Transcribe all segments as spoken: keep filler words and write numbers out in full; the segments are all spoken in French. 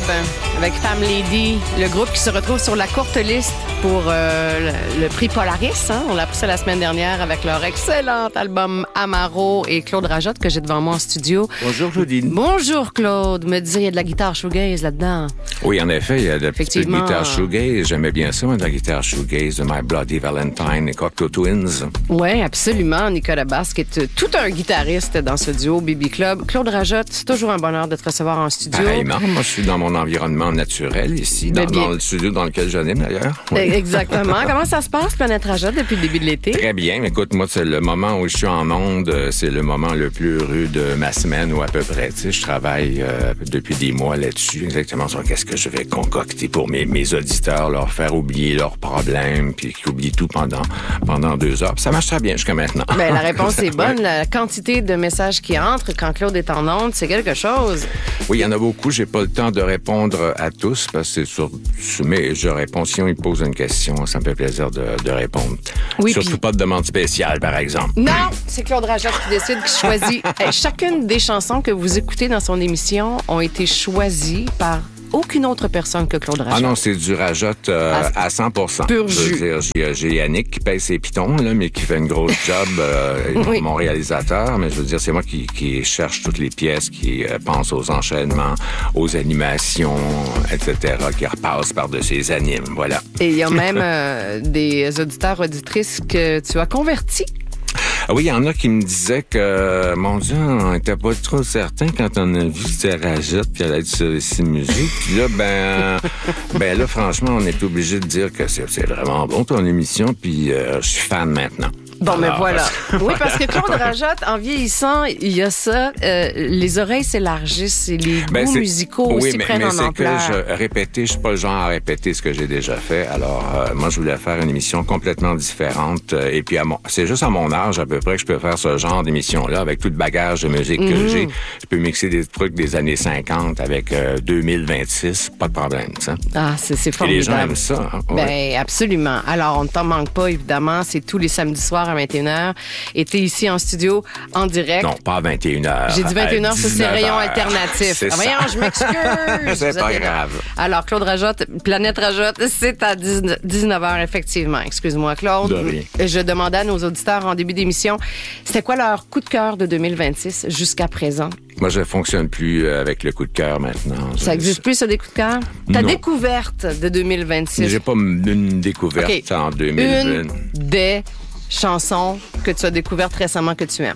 avec Femme Lady, le groupe qui se retrouve sur la courte liste pour euh, le, le prix Polaris. Hein? On l'a appris ça la semaine dernière avec leur excellent album Amaro et Claude Rajotte que j'ai devant moi en studio. Bonjour Claudine. Bonjour Claude. Me disais, il y a de la guitare shoegaze là-dedans. Oui, en effet, il y a de la petite guitare shoegaze. J'aimais bien ça, de la guitare shoegaze de My Bloody Valentine et Cocteau Twins. Oui, absolument. Nicolas Basse, qui est tout un guitariste dans ce duo B B Club. Claude Rajotte, c'est toujours un bonheur de te recevoir en studio. Pareillement. Moi, je suis dans mon environnement naturel ici, dans, dans le studio dans lequel j'anime d'ailleurs. Oui. Exactement. Comment ça se passe, Planète Rajotte, depuis le début de l'été? Très bien. Écoute, moi, c'est le moment où je suis en onde, c'est le moment le plus heureux de ma semaine ou à peu près. Tu sais, je travaille euh, depuis des mois là-dessus, exactement sur qu'est-ce que je vais concocter pour mes, mes auditeurs, leur faire oublier leurs problèmes, puis qu'ils oublient tout pendant, pendant deux heures. Puis ça marche très bien jusqu'à maintenant. Bien, la réponse est bonne. La quantité de messages qui entrent quand Claude est en onde, c'est quelque chose. Oui, il y en a beaucoup. J'ai pas le temps de répondre à tous parce que c'est sur... Mais je réponds. Si on me pose une question, ça me fait plaisir de, de répondre. Oui, surtout puis... pas de demande spéciale, par exemple. Non, c'est Claude Rajotte qui décide, qui choisit. Chacune des chansons que vous écoutez dans son émission ont été choisies par aucune autre personne que Claude Rajotte. Ah non, c'est du Rajotte euh, à, à cent pour cent. Pur jus. Je veux dire, j'ai, j'ai Yannick qui paye ses pitons, là, mais qui fait une grosse job, euh, oui. Mon réalisateur. Mais je veux dire, c'est moi qui, qui cherche toutes les pièces, qui euh, pense aux enchaînements, aux animations, et cetera, qui repasse par de ses animes. Voilà. Et il y a même euh, des auditeurs, auditrices que tu as convertis. Ah oui, il y en a qui me disaient que, mon Dieu, on n'était pas trop certain quand on a vu c'était Rajotte qui allait être sur les musiques. Puis là, ben, ben là, franchement, on est obligé de dire que c'est, c'est vraiment bon ton émission, puis euh, je suis fan maintenant. Bon, mais ben voilà. Oui, parce que Claude Rajotte, en vieillissant, il y a ça, euh, les oreilles s'élargissent et les ben goûts musicaux oui, aussi mais, prennent mais en ampleur. C'est que je répétais, je suis pas le genre à répéter ce que j'ai déjà fait. Alors, euh, moi, je voulais faire une émission complètement différente. Euh, et puis, à mon, c'est juste à mon âge, à peu près, que je peux faire ce genre d'émission-là, avec tout le bagage de musique mm-hmm. que j'ai. Je peux mixer des trucs des années cinquante avec euh, deux mille vingt-six, pas de problème, ça. Ah, c'est, c'est formidable. Et les gens aiment ça. Hein? Ben, ouais. Absolument. Alors, on ne t'en manque pas, évidemment. C'est tous les samedis soirs à vingt et une heures. Et t'es ici en studio, en direct. Non, pas à vingt et une heures. J'ai dit vingt et une heures, ça, c'est rayon alternatif. C'est ah, voyons, je m'excuse. C'est pas grave. Alors, Claude Rajotte, Planète Rajotte, c'est à dix-neuf heures, effectivement. Excuse-moi, Claude. De rien. Je demandais à nos auditeurs en début d'émission, c'était quoi leur coup de cœur de deux mille vingt-six jusqu'à présent? Moi, je ne fonctionne plus avec le coup de cœur maintenant. Ça n'existe plus, ce des coups de cœur? Ta non. découverte de deux mille vingt-six? J'ai pas une découverte okay. en deux mille vingt. Une des chansons que tu as découvertes récemment que tu aimes.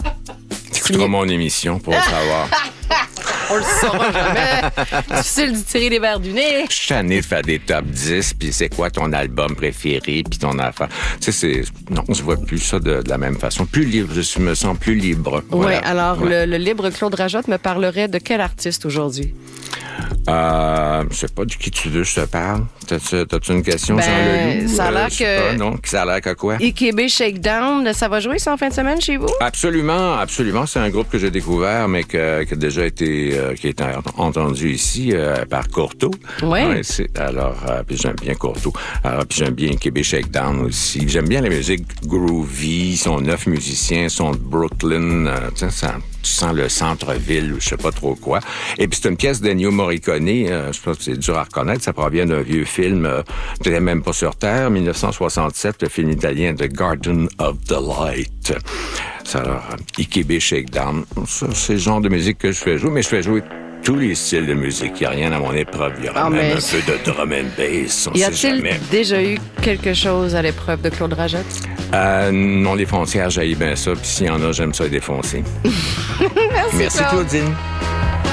Tu écouteras mon émission pour le savoir. On le saura jamais. Difficile de tirer les verres du nez. Je suis tanné de faire des top dix, puis c'est quoi ton album préféré, puis ton affaire. Tu sais, c'est... Non, on se voit plus ça de, de la même façon. Plus libre, je me sens plus libre. Voilà. Oui, alors ouais. le, le libre Claude Rajotte me parlerait de quel artiste aujourd'hui? Euh, je sais pas de qui tu veux je te parle. T'as-tu, t'as-tu une question, ben, Jean Leloup? Ça a l'air euh, que... Pas, non? Ça a l'air que quoi? I K B Shakedown, ça va jouer ça en fin de semaine chez vous? Absolument, absolument. C'est un groupe que j'ai découvert, mais que, qui a déjà été, euh, qui a été entendu ici euh, par Courteau. Oui. Ouais, c'est, alors, euh, puis j'aime bien Courteau. Alors, puis j'aime bien I K B Shakedown aussi. J'aime bien la musique groovy. Ils sont neuf musiciens, ils sont de Brooklyn. Euh, tu sais, ça... Tu sens le centre-ville, je sais pas trop quoi. Et puis c'est une pièce d'Ennio Morricone, euh, je pense que c'est dur à reconnaître, ça provient d'un vieux film, euh, peut-être même pas sur Terre, dix-neuf cent soixante-sept, le film italien The Garden of Delight. Ça, alors, I K B Shakedown, ça, c'est le genre de musique que je fais jouer, mais je fais jouer tous les styles de musique. Il n'y a rien à mon épreuve. Il y aura ah, même un peu de drum and bass. On y a-t-il sait jamais. déjà eu quelque chose à l'épreuve de Claude Rajotte? Euh, non, les frontières, j'haïs bien ça. Puis s'il y en a, j'aime ça les défoncer. Merci, Merci, Claude. Claudine.